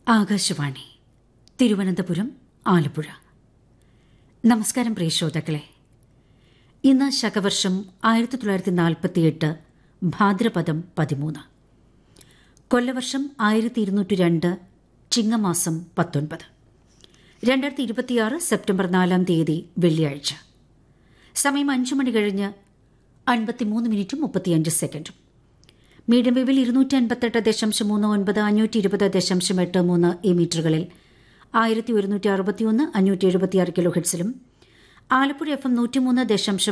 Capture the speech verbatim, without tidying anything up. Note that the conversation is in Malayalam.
ആകാശവാണി തിരുവനന്തപുരം ആലപ്പുഴ. നമസ്കാരം പ്രിയ ശ്രോതാക്കളെ. ഇന്ന് ശകവർഷം ആയിരത്തി തൊള്ളായിരത്തി നാൽപ്പത്തിയെട്ട് ഭാദ്രപദം പതിമൂന്ന്, കൊല്ലവർഷം ആയിരത്തി ഇരുന്നൂറ്റി രണ്ട് ചിങ്ങമാസം പത്തൊൻപത്, രണ്ടായിരത്തി ഇരുപത്തിയാറ് സെപ്റ്റംബർ നാലാം തീയതി വെള്ളിയാഴ്ച. സമയം അഞ്ചു മണി കഴിഞ്ഞ് അൻപത്തിമൂന്ന് മിനിറ്റും മുപ്പത്തിയഞ്ച് സെക്കൻഡും. മീഡിയം വേവിൽ ഇരുന്നൂറ്റി അൻപത്തെട്ട് ദശാംശം മൂന്ന് ഒൻപത് അഞ്ഞൂറ്റി ഇരുപത് ദശാംശം എട്ട് മൂന്ന് ഈ മീറ്ററുകളിൽ ആയിരത്തി ഒരുന്നൂറ്റി അറുപത്തിയൊന്ന് അഞ്ഞൂറ്റി എഴുപത്തിയാറ് കിലോ ഹെഡ്സിലും ആലപ്പുഴ എഫ് എം നൂറ്റിമൂന്ന് ദശാംശം